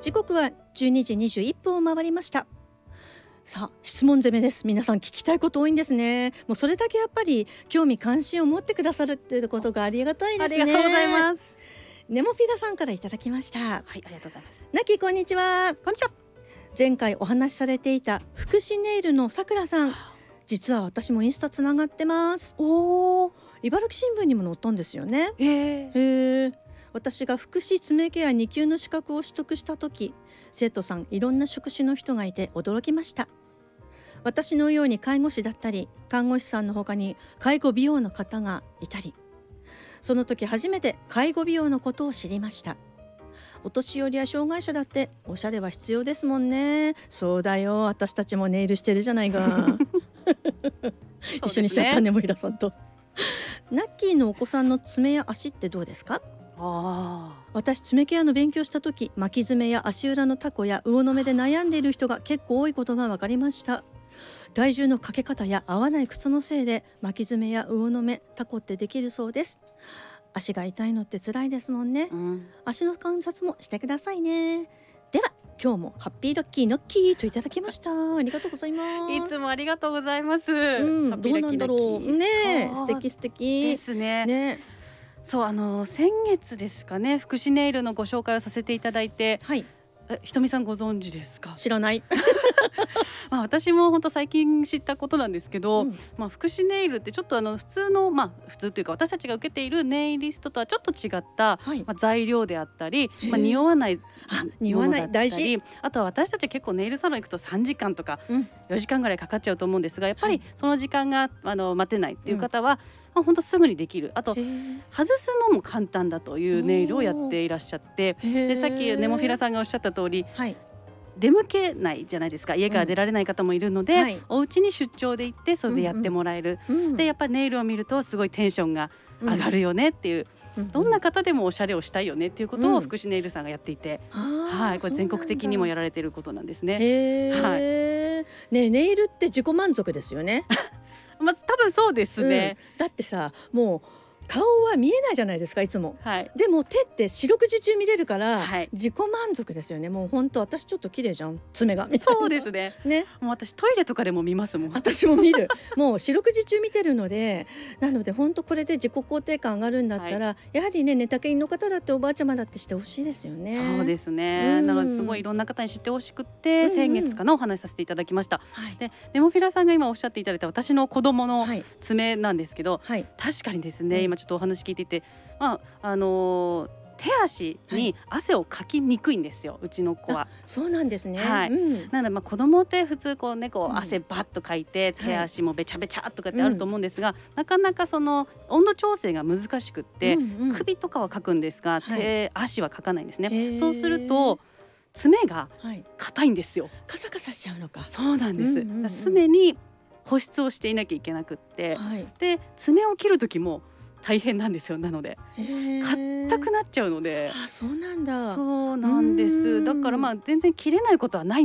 時刻は12時21分を回りました。さあ、質問攻めです。皆さん聞きたいこと多いんですね。もうそれだけやっぱり興味関心を持ってくださるっていうことがありがたいですね。 ありがとうございます。 ネモフィラさんからいただきました。 はい、ありがとうございます。 ナッキー、こんにちは。 こんにちは。 前回お話しされていた福祉ネイルのさくらさん、実は私もインスタつながってます。 おー、 茨城新聞にも載ったんですよね。私が福祉爪ケア2級の資格を取得した時、生徒さんいろんな職種の人がいて驚きました。私のように介護士だったり、看護師さんの他に介護美容の方がいたり、その時初めて介護美容のことを知りました。お年寄りや障害者だっておしゃれは必要ですもんね。そうだよ、私たちもネイルしてるじゃないか一緒にしちゃったね、もひらさんと。ナッキーのお子さんの爪や足ってどうですか？私、爪ケアの勉強した時、巻き爪や足裏のタコや魚の目で悩んでいる人が結構多いことが分かりました。体重のかけ方や合わない靴のせいで巻き爪や魚の目、タコってできるそうです。足が痛いのって辛いですもんね、足の観察もしてくださいね。では今日もハッピーラッキーノッキーといただきました。ありがとうございます。 いつもありがとうございます。 どうなんだろうね。素敵素敵ですね。そう、先月ですかね、福祉ネイルのご紹介をさせていただいて、ひとみさんご存知ですか？ 知らない私も本当最近知ったことなんですけど、福祉ネイルってちょっと普通の普通というか私たちが受けているネイリストとはちょっと違った、材料であったり、匂わない大事。 あとは私たち結構ネイルサロン行くと3時間とか4時間ぐらいかかっちゃうと思うんですが、やっぱりその時間が待てないっていう方は、本当すぐにできる。あと外すのも簡単だというネイルをやっていらっしゃって、でさっきネモフィラさんがおっしゃった通り、出向けないじゃないですか。家から出られない方もいるので、お家に出張で行ってそれでやってもらえる、でやっぱりネイルを見るとすごいテンションが上がるよねっていう、どんな方でもおしゃれをしたいよねっていうことを福祉ネイルさんがやっていて、これ全国的にもやられていることなんですね。 ネイルって自己満足ですよね多分そうですね、 だってさ、もう顔は見えないじゃないですか、いつも、でも手って四六時中見れるから、自己満足ですよね。もう本当私ちょっと綺麗じゃん、爪がみたいな。 そうですね。もう私トイレとかでも見ますもん。 私も見るもう四六時中見てるので、なので本当これで自己肯定感上がるんだったら、やはりね、寝たきりの方だっておばあちゃまだってしてほしいですよね。 そうですね、なのですごいいろんな方に知ってほしくって、先月かなお話しさせていただきました。でネモフィラさんが今おっしゃっていただいた私の子供の爪なんですけど、確かにですね、今ちょっとお話聞いていて、手足に汗をかきにくいんですよ、うちの子は。 そうなんですね。 なので子供って普通こう汗バッとかいて、手足もべちゃべちゃとかってあると思うんですが、なかなかその温度調整が難しくって、首とかはかくすが手足はかかないんですね。そうすると爪が硬いんですよ。 カサカサしちゃうのか。 そうなんです。常に保湿をしていなきゃいけなくって、で爪を切る時も大変なんですよ。なので硬くなっちゃうので。 そうなんだ。 そうなんです。だから全然切れないことはない